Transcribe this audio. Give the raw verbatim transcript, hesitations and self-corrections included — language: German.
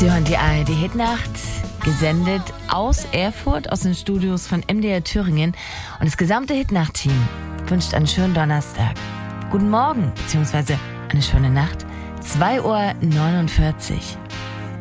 Sie hören die A R D Hitnacht, gesendet aus Erfurt, aus den Studios von M D R Thüringen. Und das gesamte Hitnacht-Team wünscht einen schönen Donnerstag. Guten Morgen, beziehungsweise eine schöne Nacht. zwei Uhr neunundvierzig.